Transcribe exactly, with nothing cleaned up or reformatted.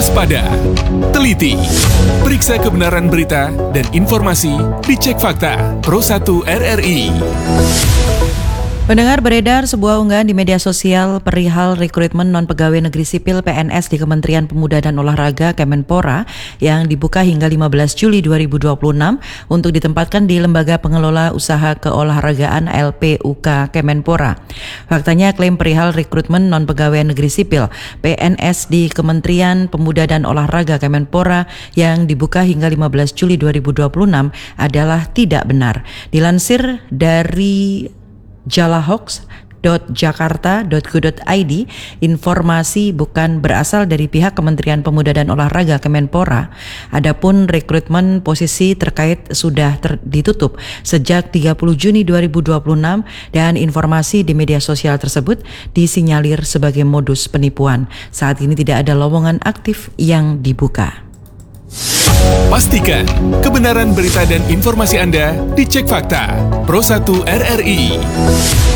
waspada, teliti, periksa kebenaran berita dan informasi, dicek fakta. Pro satu R R I. Pendengar, beredar sebuah unggahan di media sosial perihal rekrutmen non-pegawai negeri sipil P N S di Kementerian Pemuda dan Olahraga Kemenpora yang dibuka hingga lima belas Juli dua ribu dua puluh enam untuk ditempatkan di Lembaga Pengelola Usaha Keolahragaan L P U K Kemenpora. Faktanya, klaim perihal rekrutmen non-pegawai negeri sipil P N S di Kementerian Pemuda dan Olahraga Kemenpora yang dibuka hingga lima belas Juli dua ribu dua puluh enam adalah tidak benar. Dilansir dari jalahoax dot jakarta dot go dot i d, informasi bukan berasal dari pihak Kementerian Pemuda dan Olahraga Kemenpora. Adapun rekrutmen posisi terkait sudah ter- ditutup sejak tiga puluh Juni dua ribu dua puluh enam dan informasi di media sosial tersebut disinyalir sebagai modus penipuan. Saat ini tidak ada lowongan aktif yang dibuka. Pastikan kebenaran berita dan informasi Anda dicek fakta. Pro satu R R I.